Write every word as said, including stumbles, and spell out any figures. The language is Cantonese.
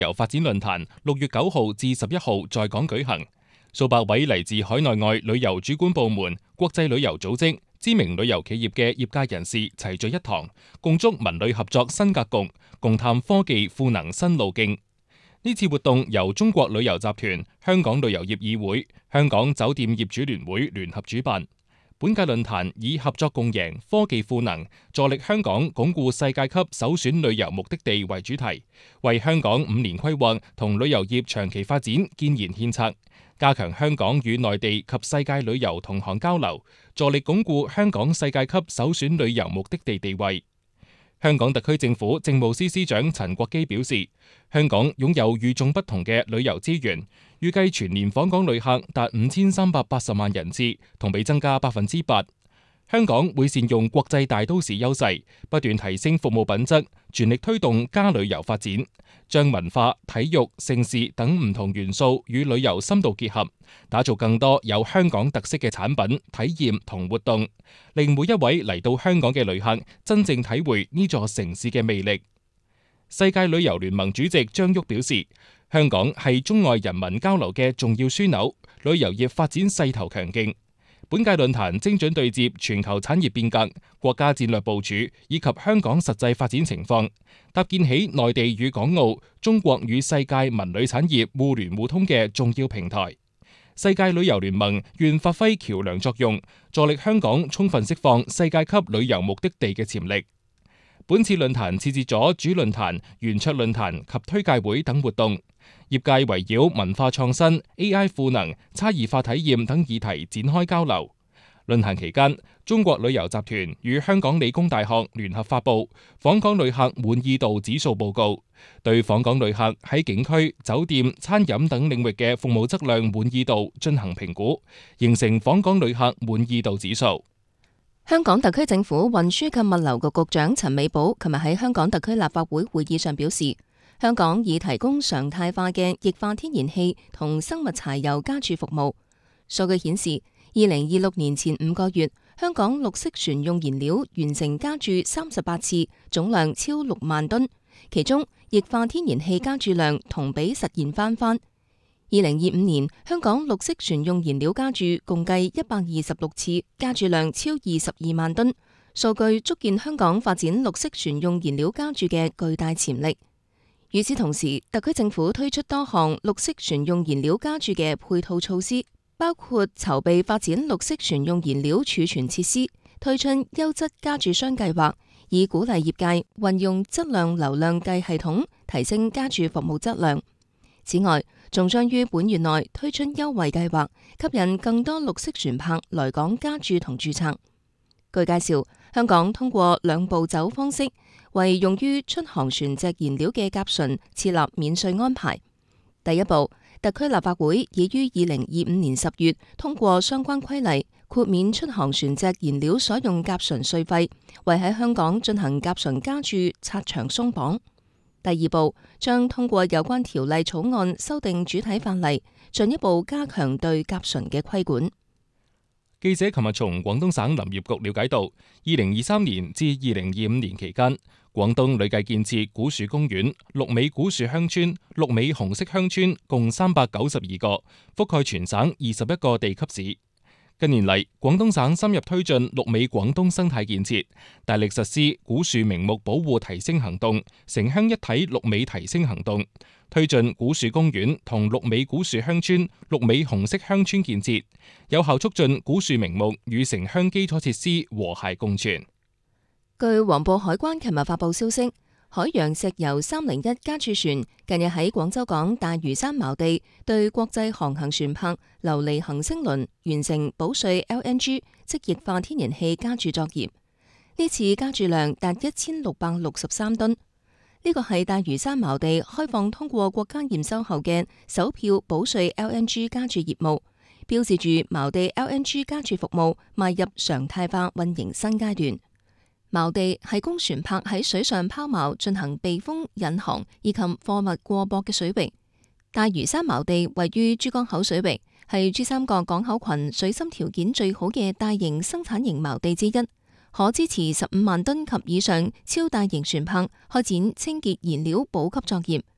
遊發展論壇六月九號至十一號在港舉行，數百位嚟自海內外旅遊主管部門、國際旅遊組織、知名旅遊企業嘅業界人士齊聚一堂，共築文旅合作新格局，共探科技賦能新路徑。呢次活動由中國旅遊集團、香港旅遊業議會、香港酒店業主聯會聯合主辦。本屆論壇以合作共贏、科技賦能，助力香港鞏固世界級首選旅遊目的地為主題，為香港五年規劃同旅遊業長期發展建言獻策，加強香港與內地及世界旅遊同行交流，助力鞏固香港世界級首選旅遊目的地地位。香港特區政府政務司司長陳國基表示，香港擁有與眾不同嘅旅遊資源，預計全年訪港旅客達五千三百八十萬人次，同比增加百分之八。香港會善用國際大都市優勢，不斷提升服務品質，全力推動加旅遊發展，將文化、體育、盛事等唔同元素與旅遊深度結合，打造更多有香港特色嘅產品、體驗同活動，令每一位嚟到香港嘅旅客真正體會呢座城市嘅魅力。世界旅遊聯盟主席張旭表示，香港係中外人民交流嘅重要樞紐，旅遊業發展勢頭強勁。本屆論壇精準對接全球產業變革、國家戰略部署以及香港實際發展情況，搭建起內地與港澳、中國與世界文旅產業互聯互通嘅重要平台。世界旅遊聯盟願發揮橋樑作用，助力香港充分釋放世界級旅遊目的地嘅潛力。本次論壇設置咗主論壇、圓桌論壇及推介會等活動，業界圍繞文化創新、A I 賦能、差異化體驗等議題展開交流。論壇期間，中國旅遊集團與香港理工大學聯合發布訪港旅客滿意度指數報告，對訪港旅客喺景區、酒店、餐飲等領域嘅服務質量滿意度進行評估，形成訪港旅客滿意度指數。 香港特區政府運輸及物流局局長陳美寶琴日喺香港特區立法會會議上表示，香港已提供常態化嘅液化天然氣同生物柴油加注服務。數據顯示，二零二六年前五個月，香港綠色船用燃料完成加注三十八次，總量超六萬噸，其中液化天然氣加注量同比實現翻番。二零二五年，香港綠色船用燃料加注共計一百二十六次，加注量超二十二萬噸，數據足見香港發展綠色船用燃料加注嘅巨大潛力。與此同時，特區政府推出多項綠色船用燃料加注嘅配套措施，包括籌備發展綠色船用燃料儲存設施，推出優質加注商計劃，以鼓勵業界運用質量流量計系統，提升加注服務質量。此外，仲將於本月內推出優惠計劃，吸引更多綠色船舶來港加注同註冊。據介紹，香港通過兩步走方式，為用於出航船隻燃料嘅甲醇設立免稅安排。第一步，特區立法會已於二零二五年十月通過相關規例，豁免出航船隻燃料所用甲醇稅費，為喺香港進行甲醇加注拆牆鬆綁。第二步，將通過有關條例草案修訂主體法例，進一步加強對甲醇嘅規管。 記者琴日從廣東省林業局了解到，二零二三年至二零二五年期間，廣東累計建設古樹公園、綠美古樹鄉村、綠美紅色鄉村共三百九十二個，覆蓋全省二十一個地級市。近年嚟，廣東省深入推進綠美廣東生態建設，大力實施古樹名木保護提升行動、城鄉一體綠美提升行動，推進古樹公園同綠美古樹鄉村、綠美紅色鄉村建設，有效促進古樹名木與城鄉基礎設施和諧共存。 據黃埔海關琴日發布消息，海洋石油三零一加注船近日喺廣州港大嶼山錨地對國際航行船舶琉璃行星輪完成保稅 L N G 即液化天然氣加注作業。呢次加注量達一千六百六十三噸，呢個係大嶼山錨地開放通過國家驗收後嘅首票保稅 L N G 加注業務，標誌住錨地 L N G 加注服務邁入常態化運營新階段。錨地係供船舶喺水上拋錨進行避風引航以及貨物過駁嘅水域。大嶼山錨地位於珠江口水域，係珠三角港口群水深條件最好嘅大型生產型錨地之一，可支持十五萬噸及以上超大型船舶開展清潔燃料補給作業，